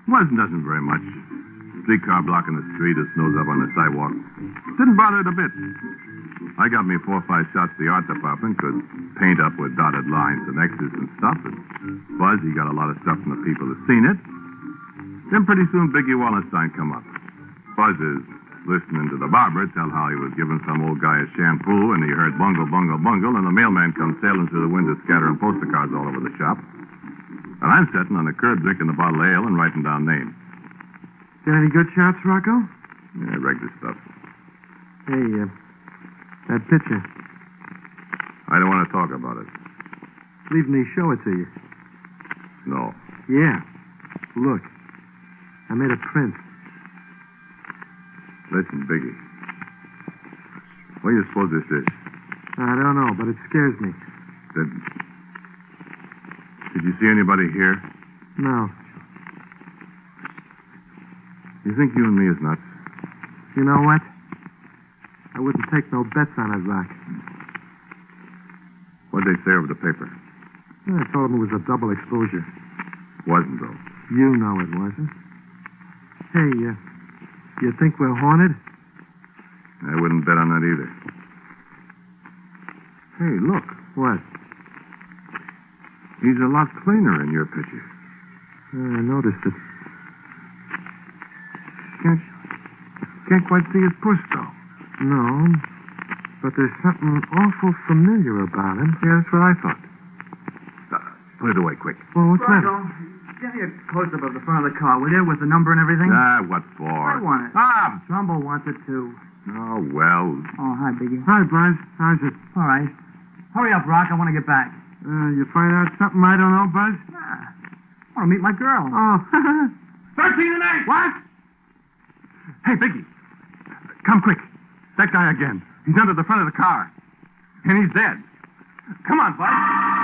Doesn't very much. Streetcar blocking the street, his nose up on the sidewalk. Didn't bother it a bit. I got me 4 or 5 shots to the art department, could paint up with dotted lines and X's and stuff. And Buzz, he got a lot of stuff from the people who seen it. Then pretty soon Biggie Wallenstein come up. Buzz is listening to the barber tell how he was giving some old guy a shampoo, and he heard bungle, bungle, bungle, and the mailman comes sailing through the window scattering poster cards all over the shop. And I'm sitting on the curb drinking a bottle of ale and writing down names. Got any good shots, Rocco? Yeah, regular stuff. Hey, that picture. I don't want to talk about it. Leave me show it to you. No. Yeah. Look. I made a print. Listen, Biggie. What do you suppose this is? I don't know, but it scares me. Did you see anybody here? No. You think you and me is nuts? You know what? I wouldn't take no bets on it, Rock. What'd they say over the paper? I told them it was a double exposure. Wasn't, though. You know it wasn't. Hey, you think we're haunted? I wouldn't bet on that either. Hey, look. What? He's a lot cleaner in your picture. I noticed it. Can't quite see his puss, though. No, but there's something awful familiar about him. Yeah, that's what I thought. Put it away, quick. Well, what's that? Give me a close-up of the front of the car, will you, with the number and everything? What for? I want it. Trumbull wants it, too. Oh, well. Oh, hi, Biggie. Hi, Buzz. How's it? All right. Hurry up, Rock. I want to get back. You find out something I don't know, Buzz? I want to meet my girl. Oh. 13 and 8! What? Hey, Biggie. Come quick. That guy again. He's under the front of the car. And he's dead. Come on, Bud.